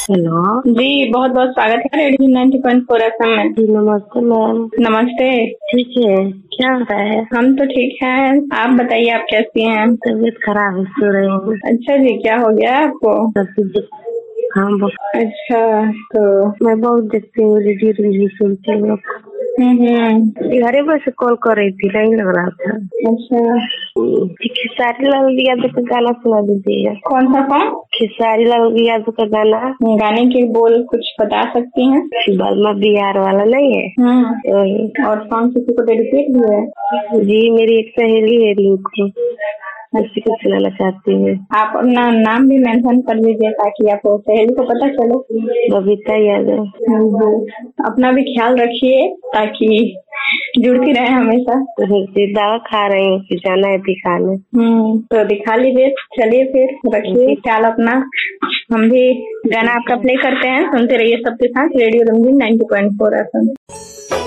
Hello जी, बहुत बहुत स्वागत है रेडियो 90.4 FM में। जी नमस्ते मैम। नमस्ते। ठीक है, क्या हो रहा है? हम तो ठीक हैं, आप बताइए आप कैसी हैं? तबीयत खराब है, सो रही हूँ। अच्छा जी, क्या हो गया आपको? हाँ अच्छा, तो मैं बहुत देखती हूँ, रेडियो सुनती हूँ। घरे पर से कॉल कर रही थी, नहीं लग रहा था। अच्छा, खेसारी लाल यादव का गाना सुना दीजिएगा। कौन सा सॉन्ग? खेसारी लाल यादव का गाना। गाने के बोल कुछ बता सकती हैं? बर्मा बिहार वाला नहीं है? वही। और सॉन्ग किसी को डेडिकेट भी है? जी, मेरी एक सहेली है रिंकू, उसी को सुनाना चाहती हूँ। आप अपना नाम भी मेंशन कर दीजिए ताकि आपको सहेली को पता चले। बबीता यादव। अपना भी ख्याल रखिए ताकि जुड़ती रहे हमेशा। दवा खा रही हूँ, जाना है दिखाने। तो दिखा लीजिए। चलिए फिर रखिए ख्याल अपना। हम भी गाना आपका प्ले करते हैं, सुनते रहिए सबके साथ रेडियो रंगीन 90.4 FM।